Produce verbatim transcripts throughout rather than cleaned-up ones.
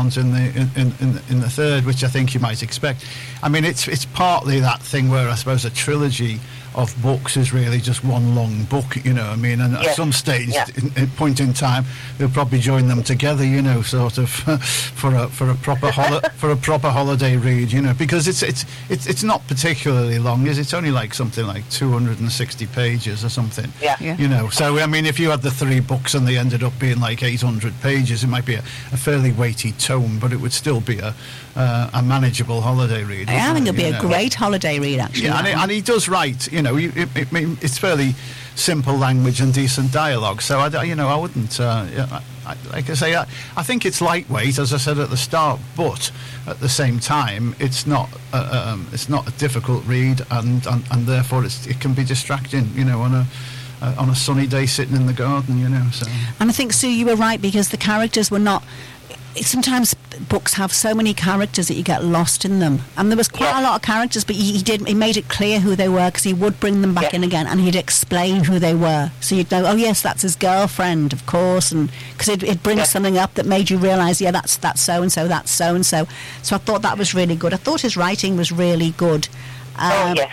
backgrounds in the in, in, in the in the third, which I think you might expect. I mean, it's it's partly that thing where I suppose a trilogy of books is really just one long book, you know. I mean, and yes. at some stage, yeah. in, in point in time, they'll probably join them together, you know, sort of for a for a proper holi- for a proper holiday read, you know, because it's it's it's it's not particularly long, is it? It's only like something like two hundred sixty pages or something. Yeah. Yeah. You know, so I mean, if you had the three books and they ended up being like eight hundred pages, it might be a, a fairly weighty tome, but it would still be a uh, a manageable holiday read. I think it, it'll be you a know? great holiday read, actually. Yeah, and, it, and he does write, you know, he, it, it, it's fairly simple language and decent dialogue. So, I, you know, I wouldn't, uh, I, I, like I say, I, I think it's lightweight, as I said at the start, but at the same time, it's not uh, um, it's not a difficult read, and, and, and therefore it's, it can be distracting, you know, on a uh, on a sunny day sitting in the garden, you know. So. And I think, Sue, you were right, because the characters were not... Sometimes books have so many characters that you get lost in them, and there was quite yeah. a lot of characters, but he, he did he made it clear who they were, because he would bring them back yeah. in again, and he'd explain who they were, so you'd know, oh yes, that's his girlfriend, of course, and because it, it brings yeah. something up that made you realise, yeah, that's that's so and so, that's so and so. So I thought that was really good. I thought his writing was really good. Um, oh yes,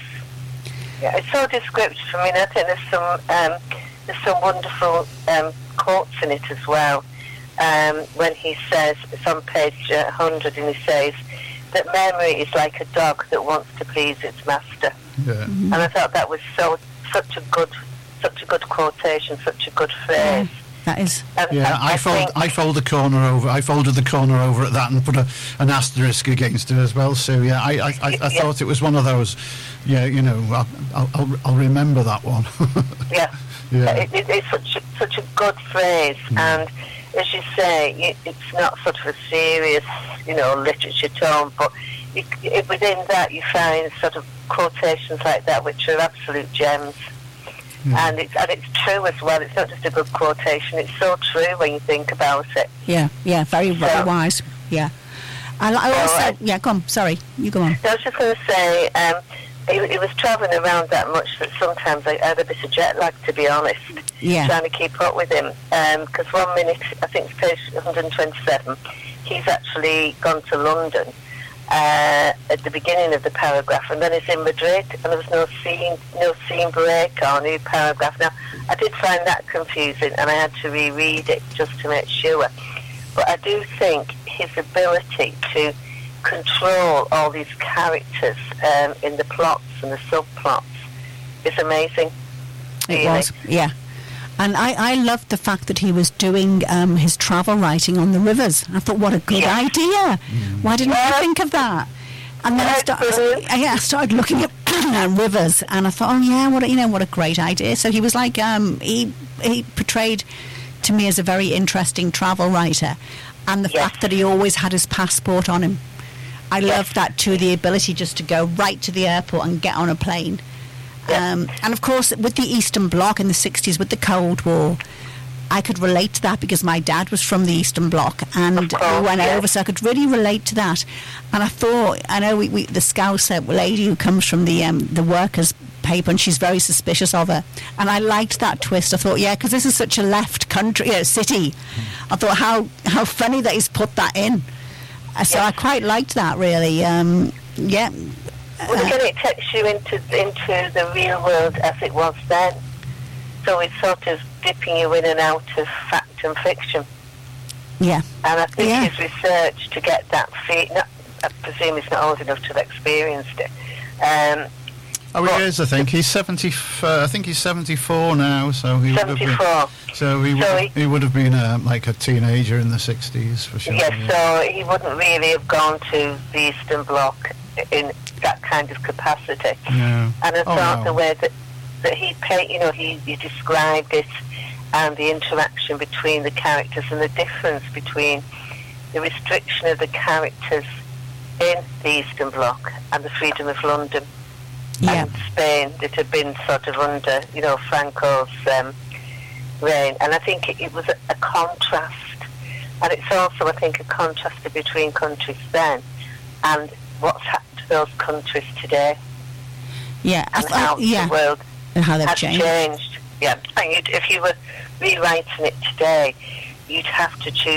yeah, it's so descriptive. I mean, I think there's some um, there's some wonderful um, quotes in it as well. Um, when he says, it's on page uh, one hundred, and he says that memory is like a dog that wants to please its master. Yeah. Mm-hmm. And I thought that was so such a good, such a good quotation, such a good phrase. that is. And, Yeah, and I, I fold, think, I fold the corner over. I folded the corner over at that and put a, an asterisk against it as well. So yeah, I I, I, I Yeah. thought it was one of those. Yeah, you know, I'll I'll, I'll, I'll remember that one. yeah, Yeah. It, it, it's such a, such a good phrase, Mm. and as you say, it, it's not sort of a serious, you know, literature tone, but it, it, within that you find sort of quotations like that which are absolute gems. Mm. And it's and it's true as well. It's not just a good quotation. It's so true when you think about it. Yeah, yeah, very, very So- wise. Yeah. I, I also, Alright. yeah, go on. Sorry, you go on. I was just going to say, um, he, he was travelling around that much that sometimes I had a bit of jet lag, to be honest, Yeah. trying to keep up with him. Because one minute, I think it's page one hundred twenty-seven, he's actually gone to London uh, at the beginning of the paragraph, and then he's in Madrid, and there was no scene, no scene break or new paragraph. Now, I did find that confusing, and I had to reread it just to make sure. But I do think his ability to control all these characters um, in the plots and the subplots is amazing. It really. was, yeah. And I, I loved the fact that he was doing um, his travel writing on the rivers. I thought, what a good Yeah. idea. Why didn't Yeah. I think of that? And then I, Yeah, start, brilliant. I, I started looking at rivers, and I thought, oh yeah, what a, you know, what a great idea. So he was like, um, he he portrayed to me as a very interesting travel writer, and the Yes. fact that he always had his passport on him. I Yes. love that too, the ability just to go right to the airport and get on a plane. Yeah. Um, and of course, with the Eastern Bloc in the sixties, with the Cold War, I could relate to that because my dad was from the Eastern Bloc, and Of course, we went yeah. over, so I could really relate to that. And I thought, I know we, we, the Scouser lady who comes from the um, the workers' paper, and she's very suspicious of her. And I liked that twist. I thought, yeah, because this is such a left country, you know, city. I thought how how funny that he's put that in. Uh, So Yes. I quite liked that, really. Um, yeah. Well, again, it takes you into into the real world as it was then. So it's sort of dipping you in and out of fact and fiction. Yeah. And I think Yeah. his research to get that fee, not, I presume he's not old enough to have experienced it. Um, Oh, But- he is. I think he's seventy. Uh, I think he's seventy-four now. So he would have been. seventy-four. So he would. So he, he would have been uh, like a teenager in the sixties for sure. Yes, yeah. so he wouldn't really have gone to the Eastern Bloc in that kind of capacity. Yeah. And I Oh, thought no. the way that, that he paid, you know, he, he described it, and the interaction between the characters and the difference between the restriction of the characters in the Eastern Bloc and the freedom of London Yeah. and Spain that had been sort of under, you know, Franco's um, reign. And I think it, it was a, a contrast. And it's also, I think, a contrast between countries then and what's happened to those countries today. Yeah. I And th- how yeah. the world And how they've has changed. changed. Yeah. And you'd, if you were rewriting it today, you'd have to choose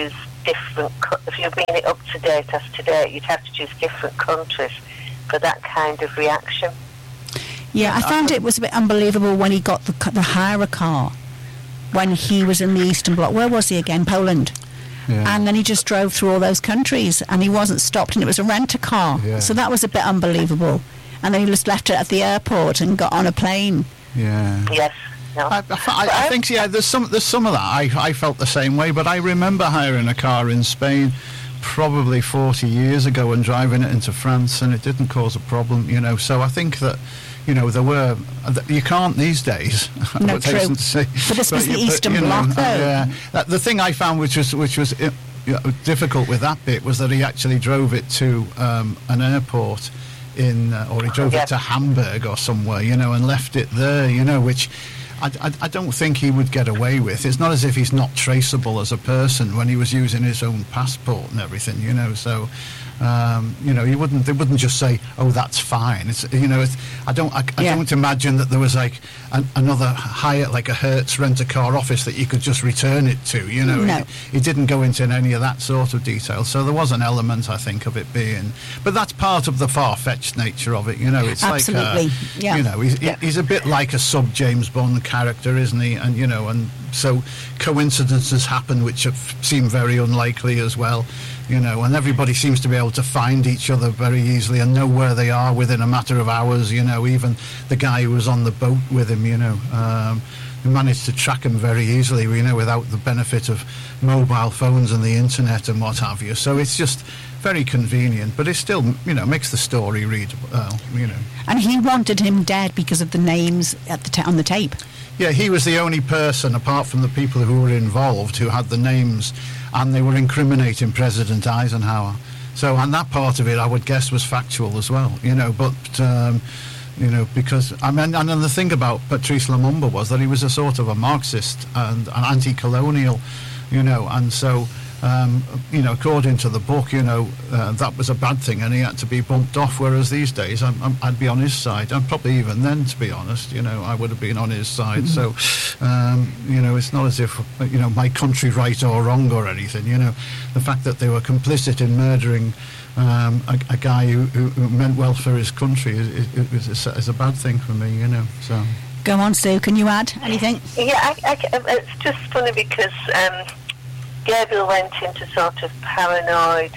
different. Co- if you're bringing it up to date as today, you'd have to choose different countries for that kind of reaction. Yeah, I found it was a bit unbelievable when he got the, c- the hire a car when he was in the Eastern Bloc. Where was he again? Poland. Yeah. And then he just drove through all those countries and he wasn't stopped, and it was a rent-a-car. Yeah. So that was a bit unbelievable. And then he just left it at the airport and got on a plane. Yeah. Yes. No. I, I, I think yeah. There's some there's some of that. I I felt the same way, but I remember hiring a car in Spain probably forty years ago and driving it into France, and it didn't cause a problem. You know, so I think that. You know, there were... You can't these days. No, I true. say. But this was But the you- but, Eastern you know, Bloc, though. uh, yeah. The thing I found which was which was uh, you know, difficult with that bit was that he actually drove it to um, an airport in... Uh, or he drove Yeah. it to Hamburg or somewhere, you know, and left it there, you know, which... I, I, I don't think he would get away with. It's not as if he's not traceable as a person when he was using his own passport and everything, you know, so... Um, you know, you wouldn't. They wouldn't just say, "Oh, that's fine." It's you know, it's, I don't. I, I Yeah. don't imagine that there was like an, another hire, like a Hertz rent-a-car office that you could just return it to. You know, No. he, he didn't go into any of that sort of detail. So there was an element, I think, of it being. But that's part of the far-fetched nature of it. You know, it's Absolutely, like, uh, yeah. you know, he's, Yeah. he's a bit like a sub James Bond character, isn't he? And you know, and so coincidences happen which have, seem very unlikely as well. You know, and everybody seems to be able to find each other very easily and know where they are within a matter of hours. You know, even the guy who was on the boat with him, you know, um, we managed to track him very easily, you know, without the benefit of mobile phones and the internet and what have you. So it's just very convenient, but it still, you know, makes the story readable, uh, you know. And he wanted him dead because of the names at the ta- on the tape. Yeah, he was the only person, apart from the people who were involved, who had the names, and they were incriminating President Eisenhower. So, and that part of it, I would guess, was factual as well, you know, but, um, you know, because, I mean, and then the thing about Patrice Lumumba was that he was a sort of a Marxist and an anti-colonial, you know, and so... Um, you know, according to the book, you know, uh, that was a bad thing and he had to be bumped off, whereas these days I'm, I'm, I'd be on his side. And probably even then, to be honest, you know, I would have been on his side. Mm-hmm. So, um, you know, it's not as if, you know, my country right or wrong or anything, you know. The fact that they were complicit in murdering um, a, a guy who, who, who meant well for his country is, is, is, is a bad thing for me, you know, so... Go on, Sue, can you add anything? Yeah, I, I, it's just funny because... Um, Gabriel went into sort of paranoid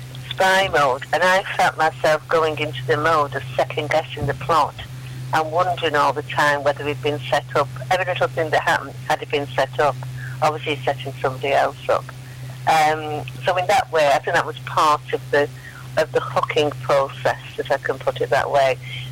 spy mode, and I felt myself going into the mode of second-guessing the plot and wondering all the time whether he'd been set up. Every little thing that happened, had it been set up, obviously setting somebody else up. Um, so in that way, I think that was part of the of the hooking process, if I can put it that way.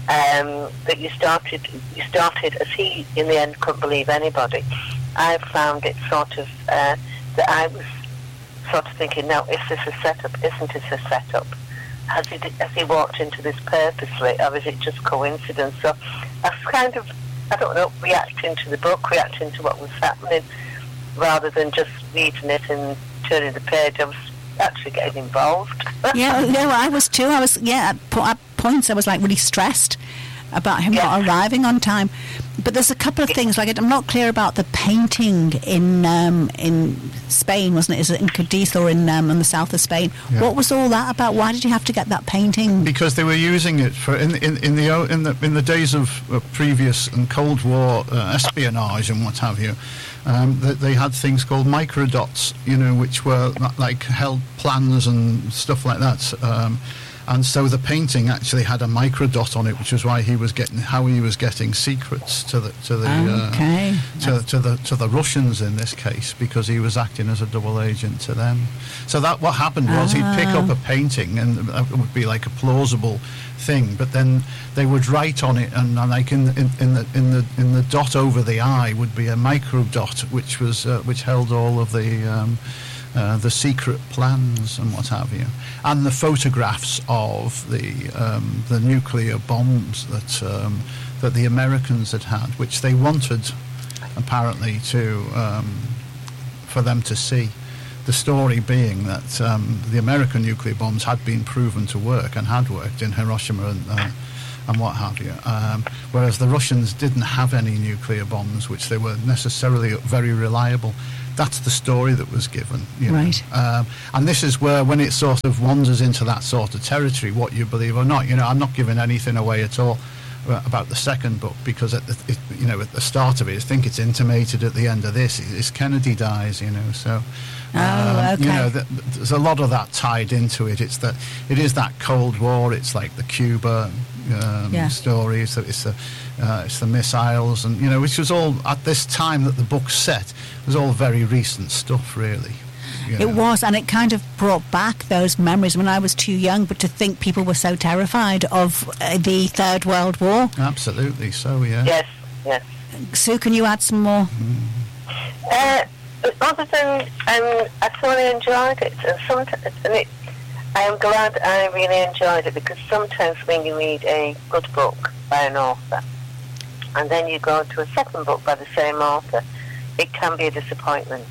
Um, that you started, you started, as he in the end couldn't believe anybody. I found it sort of. Uh, that I was sort of thinking, now, is this a setup? Isn't it a setup? Has he, has he walked into this purposely, or is it just coincidence? So I was kind of, I don't know, reacting to the book, reacting to what was happening, rather than just reading it and turning the page. I was actually getting involved. Yeah, no, I was too. I was, yeah, at, po- at points I was like really stressed about him Yeah. not arriving on time. But there's a couple of things, like I'm not clear about the painting in um, in Spain, wasn't it? Is it in Cadiz or in, um, in the south of Spain? Yeah. What was all that about? Why did you have to get that painting? Because they were using it for in in, in the o- in the in the days of uh, previous and Cold War uh, espionage and what have you. Um, they, they had things called microdots, you know, which were like held plans and stuff like that. Um, And so the painting actually had a microdot on it, which was why he was getting how he was getting secrets to the to the Okay. uh, to, to the to the Russians in this case, because he was acting as a double agent to them. So that what happened was he'd pick up a painting and it would be like a plausible thing, but then they would write on it, and, and like in, in in the in the in the dot over the eye would be a microdot, which was uh, which held all of the. Um, Uh, the secret plans and what have you, and the photographs of the um, the nuclear bombs that um, that the Americans had had, which they wanted apparently to um, for them to see. The story being that um, the American nuclear bombs had been proven to work and had worked in Hiroshima and uh, and what have you, um, whereas the Russians didn't have any nuclear bombs, which they were necessarily very reliable. that's the story that was given. You Right. know? Um, and this is where, when it sort of wanders into that sort of territory, what you believe or not, you know, I'm not giving anything away at all about the second book, because at the, it, you know, at the start of it, I think it's intimated at the end of this is Kennedy dies, you know, so Oh, um, you okay. know, th- there's a lot of that tied into it. It's that it is that Cold War. It's like the Cuba um, Yeah. story. It's the, it's the uh, it's the missiles, and you know, which was all at this time that the book's set. It was all very recent stuff, really. you It know. was, and it kind of brought back those memories when I was too young, but to think people were so terrified of uh, the Third World War. Absolutely. So yeah. Yes, yes. Sue, can you add some more? Uh, other than um, I thoroughly enjoyed it, and sometimes, and it, I am glad I really enjoyed it, because sometimes when you read a good book by an author, and then you go to a second book by the same author, it can be a disappointment.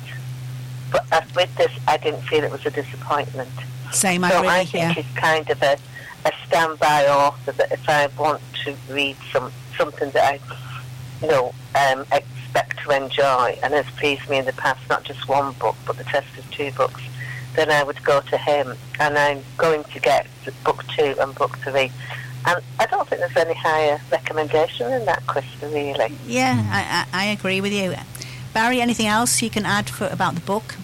But uh, with this, I didn't feel it was a disappointment. Same, I So really, I think yeah. it's kind of a, a standby author that if I want to read some something that I, you know, um, expect to enjoy and has pleased me in the past, not just one book, but the test of two books, then I would go to him, and I'm going to get book two and book three. And I don't think there's any higher recommendation than that, Krista, really. Yeah, I, I, I agree with you. Barry, anything else you can add for about the book?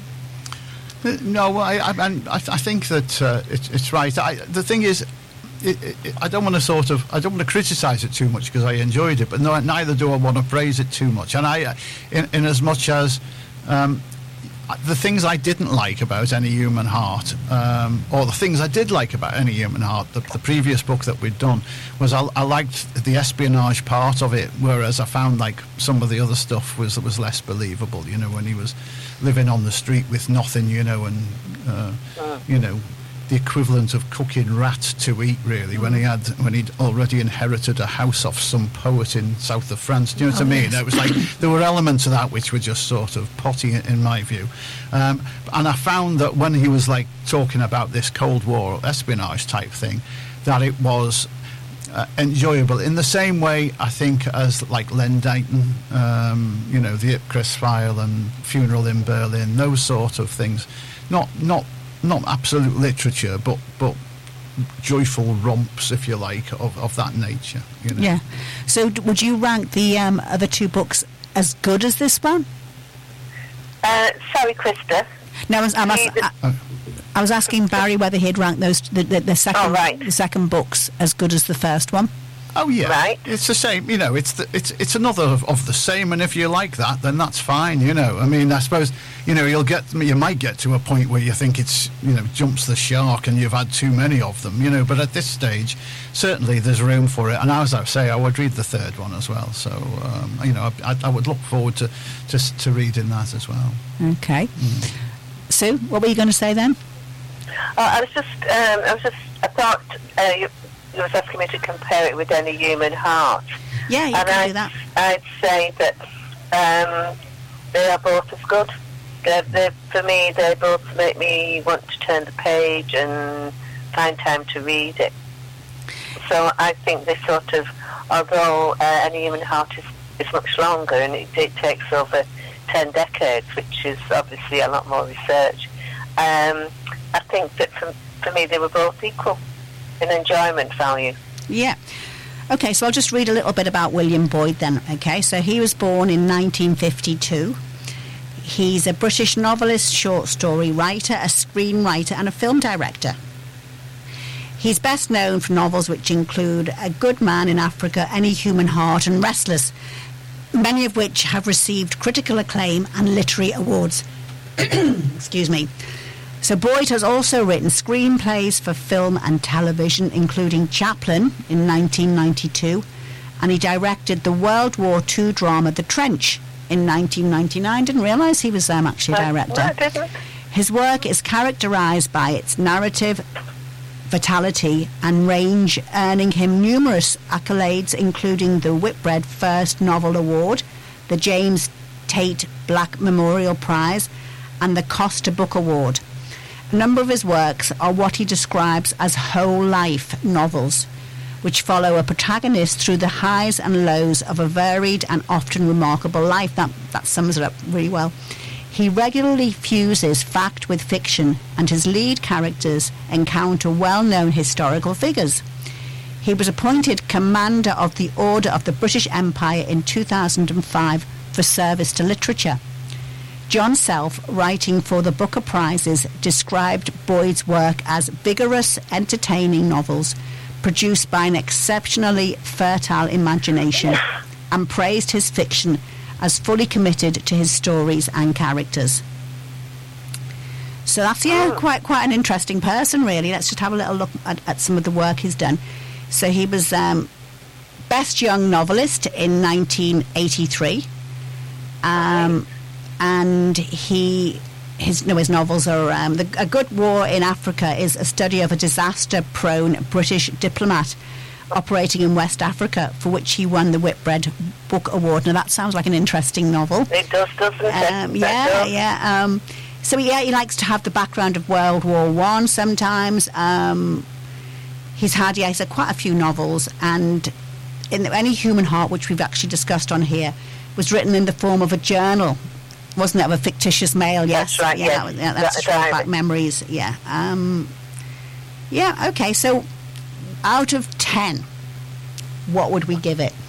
Uh, No, I, I, I, I think that uh, it's, it's right. I, the thing is, it, it, I don't want to sort of, I don't want to criticise it too much because I enjoyed it, but no, neither do I want to praise it too much. And I, in, in as much as um, the things I didn't like about Any Human Heart, um, or the things I did like about Any Human Heart, the, the previous book that we'd done, was I, I liked the espionage part of it, whereas I found like some of the other stuff was was less believable. You know, when he was living on the street with nothing, you know, and uh, you know, the equivalent of cooking rats to eat, really, when he had when he'd already inherited a house off some poet in south of France. Do you know what Oh, I mean? yes. It was like there were elements of that which were just sort of potty, in my view. Um, and I found that when he was like talking about this Cold War espionage type thing, that it was uh, enjoyable in the same way, I think, as like Len Deighton, um, you know, the Ipcress File and Funeral in Berlin, those sort of things. Not not not absolute literature, but but joyful romps, if you like, of, of that nature. You know? Yeah. So d- would you rank the um, other two books as good as this one? Uh, sorry, Krista. No, I was, I'm as- The- I, I was asking Barry whether he'd rank those the, the, the second Oh, right. the second books as good as the first one. Oh yeah, Right. It's the same. You know, it's the, it's it's another of, of the same. And if you like that, then that's fine. You know, I mean, I suppose you know you'll get you might get to a point where you think it's you know jumps the shark and you've had too many of them. You know, but at this stage, certainly there's room for it. And as I say, I would read the third one as well. So um, you know, I, I would look forward to to to reading that as well. Okay. Sue, what were you going to say then? Oh, I was just, um, I was just, I thought uh, you, you was asking me to compare it with Any Human Heart. Yeah, you and can I'd, do that. I'd say that um, they are both as good. They're, they're, for me, they both make me want to turn the page and find time to read it. So I think they sort of, although uh, Any Human Heart is, is much longer and it, it takes over ten decades, which is obviously a lot more research, um, I think that for, for me they were both equal in enjoyment value. Yeah. Okay, so I'll just read a little bit about William Boyd then. Okay, so he was born in nineteen fifty-two. He's a British novelist, short story writer, a screenwriter and a film director. He's best known for novels which include A Good Man in Africa, Any Human Heart and Restless, many of which have received critical acclaim and literary awards. Excuse me. So Boyd has also written screenplays for film and television, including Chaplin in nineteen ninety-two, and he directed the World War Two drama The Trench in nineteen ninety-nine. Didn't realise he was um, actually Uh, director. no, I didn't. His work is characterised by its narrative, vitality and range, earning him numerous accolades, including the Whitbread First Novel Award, the James Tate Black Memorial Prize, and the Costa Book Award. A number of his works are what he describes as whole life novels, which follow a protagonist through the highs and lows of a varied and often remarkable life. That, that sums it up really well. He regularly fuses fact with fiction, and his lead characters encounter well-known historical figures. He was appointed Commander of the Order of the British Empire in two thousand five for service to literature. John Self, writing for the Booker Prizes, described Boyd's work as vigorous, entertaining novels produced by an exceptionally fertile imagination, and praised his fiction as fully committed to his stories and characters. So that's, yeah, quite quite an interesting person, really. Let's just have a little look at, at some of the work he's done. So he was um, Best Young Novelist in nineteen eighty-three. Um, and he... His, no, his novels are... Um, the, A Good War in Africa is a study of a disaster-prone British diplomat operating in West Africa, for which he won the Whitbread Book Award. Now, that sounds like an interesting novel. It does, doesn't it? Um, yeah, yeah. Um, so, yeah, he likes to have the background of World War One sometimes. Um, he's had, yeah, he's had quite a few novels, and in the, Any Human Heart, which we've actually discussed on here, was written in the form of a journal. Wasn't it, of a fictitious male? Yes, that's right. Yeah, yeah, that was, yeah that's that's right. right. Back memories. Yeah, um, yeah. Okay, so out of ten, what would we give it,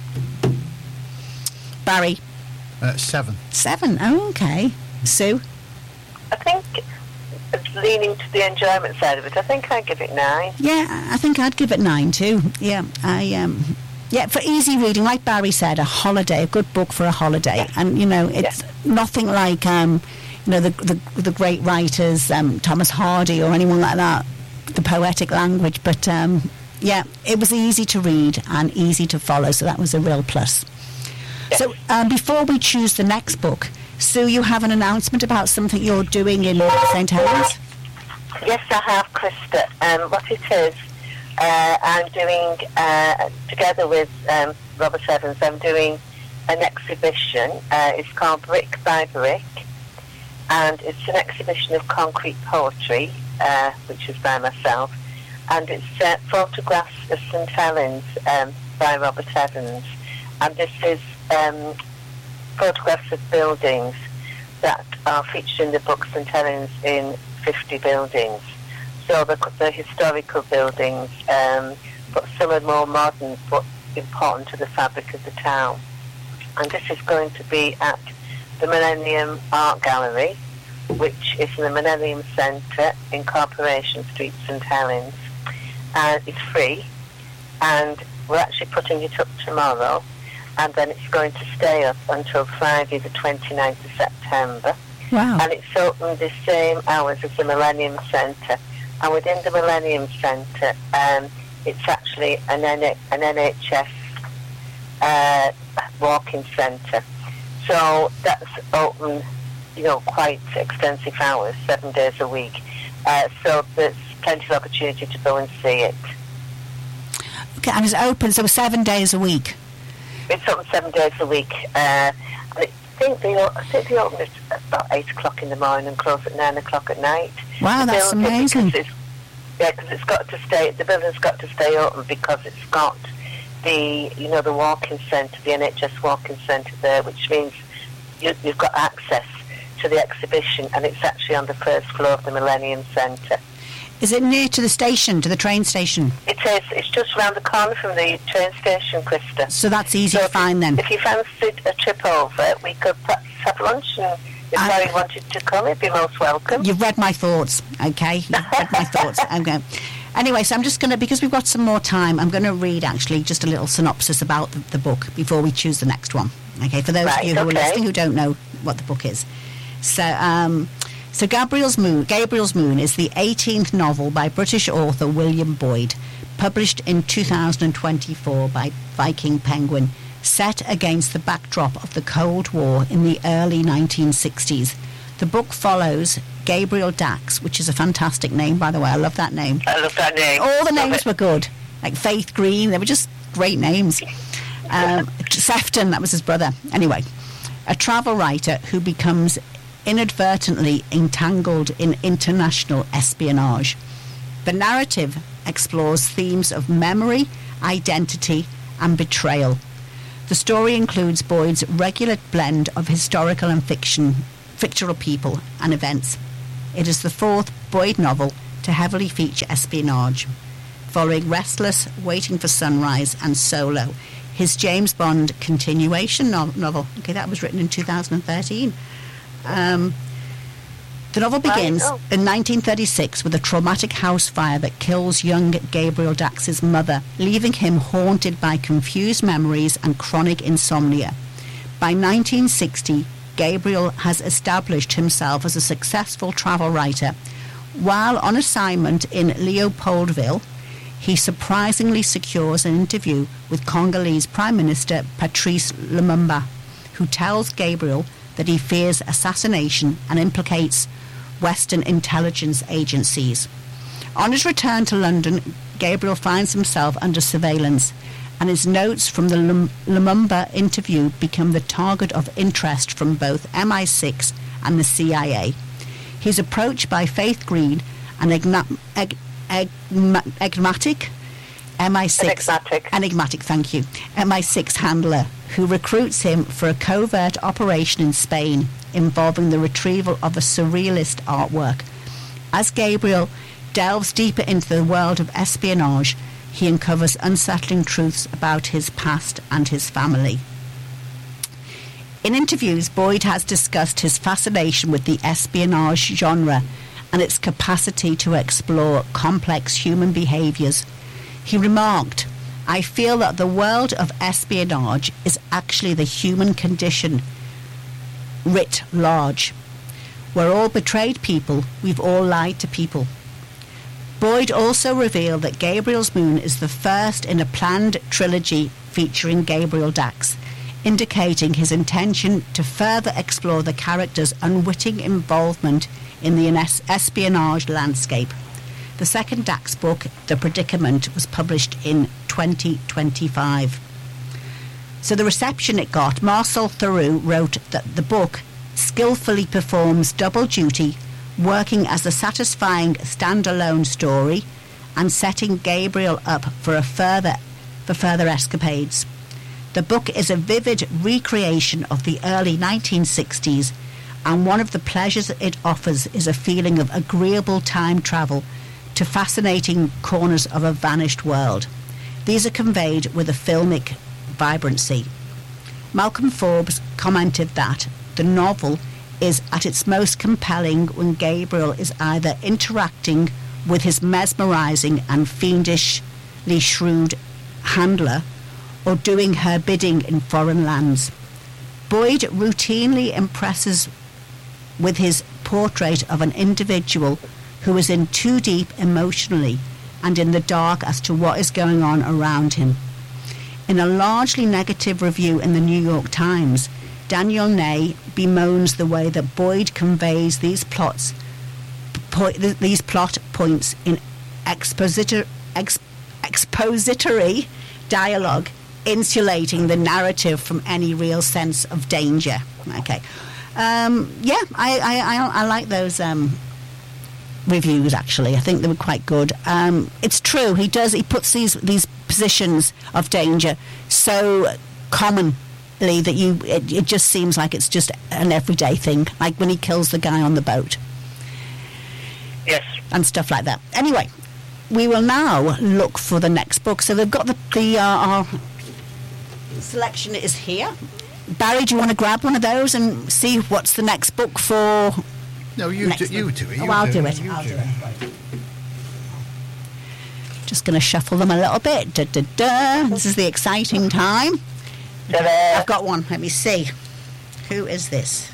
Barry? Uh, seven. Seven. Oh, okay. Sue? I think it's leaning to the enjoyment side of it. I think I'd give it nine. Yeah, I think I'd give it nine too. Yeah, I um, yeah, for easy reading, like Barry said, a holiday, a good book for a holiday, Yes. and you know, it's Yes. nothing like um, you know, the the, the great writers, um, Thomas Hardy or anyone like that, the poetic language. But um, yeah, it was easy to read and easy to follow, so that was a real plus. Yes. So um, before we choose the next book, Sue, you have an announcement about something you're doing in Saint Helens? Yes, I have, Krista. Um, what it is, uh, I'm doing, uh, together with um, Robert Evans, I'm doing an exhibition. Uh, it's called Brick by Brick, and it's an exhibition of concrete poetry, uh, which is by myself, and it's uh, photographs of Saint Helens um, by Robert Evans, and this is um, photographs of buildings that are featured in the book Saint Helens in fifty buildings. So the, the historical buildings, um, but some are more modern but important to the fabric of the town. And this is going to be at the Millennium Art Gallery, which is in the Millennium Centre in Corporation Street, Saint Helens. And it's free, and we're actually putting it up tomorrow, and then it's going to stay up until Friday the twenty-ninth of September. Wow. And it's open the same hours as the Millennium Centre. And within the Millennium Centre, um, it's actually an, N- an N H S uh, walking centre. So that's open, you know, quite extensive hours, seven days a week. Uh, so there's plenty of opportunity to go and see it. Okay, and it's open, so seven days a week? It's open seven days a week. Uh, and I think they o- I think they open at about eight o'clock in the morning and close at nine o'clock at night. Wow, The that's building, amazing. because it's- Yeah, because it's got to stay. The building's got to stay open because it's got the, you know, the walking centre, the N H S walking centre there, which means you, you've got access to the exhibition, and it's actually on the first floor of the Millennium Centre. Is it near to the station, to the train station? It is. It's just round the corner from the train station, Krista. So that's easy So to if you- find then? If you fancied a trip over, we could perhaps have lunch, and if I- Mary wanted to come, he'd be most welcome. You've read my thoughts, okay? You've read my thoughts. Okay. Anyway, so I'm just going to, because we've got some more time, I'm going to read actually just a little synopsis about the, the book before we choose the next one. Okay, for those Right, of you who are okay. listening who don't know what the book is. So, um, so Gabriel's Moon, Gabriel's Moon is the eighteenth novel by British author William Boyd, published in two thousand twenty-four by Viking Penguin, set against the backdrop of the Cold War in the early nineteen sixties. The book follows Gabriel Dax, which is a fantastic name, by the way. I love that name. I love that name. All the Love names it. were good. Like Faith Green, they were just great names. Um, Sefton, that was his brother. Anyway, a travel writer who becomes inadvertently entangled in international espionage. The narrative explores themes of memory, identity, and betrayal. The story includes Boyd's regular blend of historical and fiction, fictional people and events. It is the fourth Boyd novel to heavily feature espionage, following Restless, Waiting for Sunrise and Solo, his James Bond continuation no- novel. Okay, that was written in two thousand thirteen. Um, the novel begins in nineteen thirty-six with a traumatic house fire that kills young Gabriel Dax's mother, leaving him haunted by confused memories and chronic insomnia. By nineteen sixty, Gabriel has established himself as a successful travel writer. While on assignment in Leopoldville, he surprisingly secures an interview with Congolese Prime Minister Patrice Lumumba, who tells Gabriel that he fears assassination and implicates Western intelligence agencies. On his return to London, Gabriel finds himself under surveillance, and his notes from the Lum- Lumumba interview become the target of interest from both M I six and the C I A. He's approached by Faith Green, an egna- eg- eg- enigmatic M I six Enigmatic. enigmatic, thank you, M I six handler, who recruits him for a covert operation in Spain involving the retrieval of a surrealist artwork. As Gabriel delves deeper into the world of espionage, he uncovers unsettling truths about his past and his family. In interviews, Boyd has discussed his fascination with the espionage genre and its capacity to explore complex human behaviours. He remarked, "I feel that the world of espionage is actually the human condition writ large. We're all betrayed people. We've all lied to people." Boyd also revealed that Gabriel's Moon is the first in a planned trilogy featuring Gabriel Dax, indicating his intention to further explore the character's unwitting involvement in the es- espionage landscape. The second Dax book, The Predicament, was published in twenty twenty-five. So the reception it got, Marcel Theroux wrote that the book skillfully performs double duty, working as a satisfying standalone story and setting Gabriel up for a further for further escapades. The book is a vivid recreation of the early nineteen sixties, and one of the pleasures it offers is a feeling of agreeable time travel to fascinating corners of a vanished world. These are conveyed with a filmic vibrancy. Malcolm Forbes commented that the novel is at its most compelling when Gabriel is either interacting with his mesmerising and fiendishly shrewd handler or doing her bidding in foreign lands. Boyd routinely impresses with his portrait of an individual who is in too deep emotionally and in the dark as to what is going on around him. In a largely negative review in the New York Times, Daniel Ney bemoans the way that Boyd conveys these plots, po- these plot points in expositor, ex, expository dialogue, insulating the narrative from any real sense of danger. Okay, um, yeah, I, I, I, I like those um, reviews. Actually, I think they were quite good. Um, it's true. He does. He puts these these positions of danger so common. That you, it, it just seems like it's just an everyday thing, like when he kills the guy on the boat. Yes. And stuff like that. Anyway, we will now look for the next book. So they've got the, the uh, our selection is here. Barry, do you want to grab one of those and see what's the next book for? No, you do, you do it. Oh, You I'll do, do it. You I'll do do it. it. Just going to shuffle them a little bit. Da, da, da. This is the exciting time. Ta-da. I've got one. Let me see. Who is this?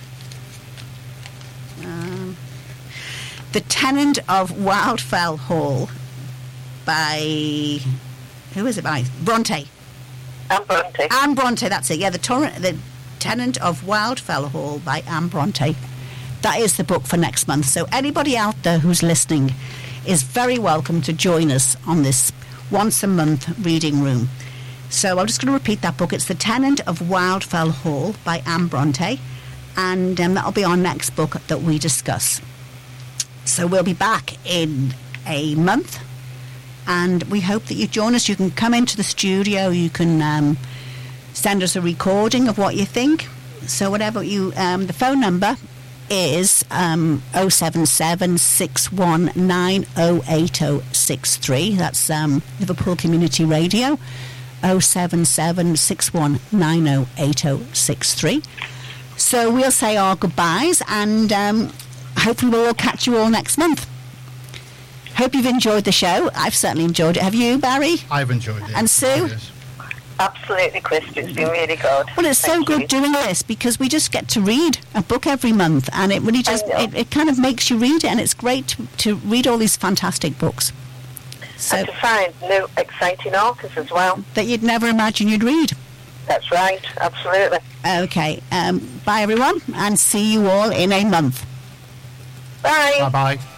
Um, The Tenant of Wildfell Hall by... Who is it by? Bronte. Anne Bronte. Anne Bronte, that's it. Yeah, the, tor- the Tenant of Wildfell Hall by Anne Bronte. That is the book for next month. So anybody out there who's listening is very welcome to join us on this once a month reading room. So I'm just going to repeat that book. It's The Tenant of Wildfell Hall by Anne Bronte, and um, that'll be our next book that we discuss. So we'll be back in a month, and we hope that you join us. You can come into the studio, you can um, send us a recording of what you think. So whatever you, um, the phone number is um, oh seven seven, six one nine, oh eight oh six three. That's um, Liverpool Community Radio, oh seven seven, six one nine, oh eight oh six three. So we'll say our goodbyes, and um, hopefully we'll catch you all next month. Hope you've enjoyed the show. I've certainly enjoyed it. Have you, Barry? I've enjoyed it. And Sue? Yes. Absolutely, Chris. It's been really good. Well, it's so Thank good you. doing this because we just get to read a book every month, and it really just I know. it, it kind of makes you read it, and it's great to, to read all these fantastic books. So And to find new, exciting authors as well. that you'd never imagine you'd read. That's right. Absolutely. Okay, um, bye everyone, and see you all in a month. Bye. Bye-bye.